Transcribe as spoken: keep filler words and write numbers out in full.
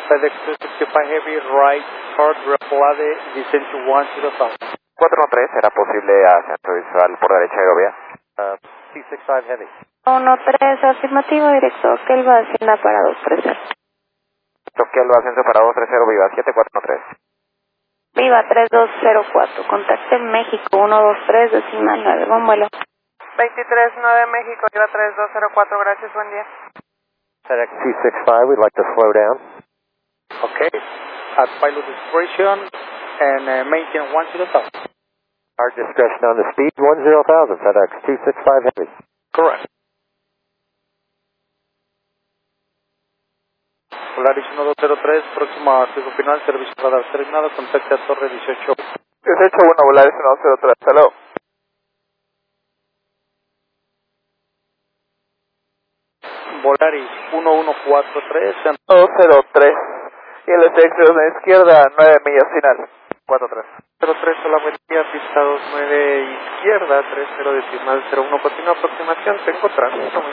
FedEx two sixty-five Heavy, right hard Replade, descend to one zero south. cuatro uno tres, ¿será posible ascenso visual por derecha aerobía? Uh, C sixty-five Heavy. uno tres, afirmativo, directo, Kelva, Hacienda para dos tres cero. Toquelo, ascenso para dos tres cero, viva siete cuatro uno tres. Viva tres dos cero cuatro, contacte México uno dos tres, decimal nueve, buen vuelo. veintitrés nueve México, viva tres dos cero cuatro, gracias, buen día. FedEx C sixty-five, we'd like to slow down. Okay, at pilot discretion and uh, maintain one zero south. Our discretion on the speed, one zero thousand, FedEx two sixty-five Heavy. Correct. Polaris uno dos cero tres, próximo a su final, servicio radar terminado, contacte a Torre dieciocho. dieciocho uno, Polaris uno dos cero tres, hello. Volaris uno uno cuatro tres, dos cero tres. Y el exterior de la izquierda, nueve millas final. cuatro tres. cero tres, solamente pista dos nueve izquierda, tres cero decimal cero uno, continúa aproximación, tengo tránsito.